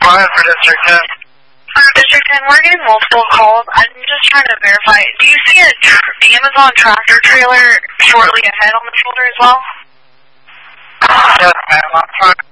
5 for District 10. District 10, we're getting multiple calls. I'm just trying to verify. Do you see the Amazon tractor trailer shortly ahead on the shoulder as well? Yes, ma'am. I'm trying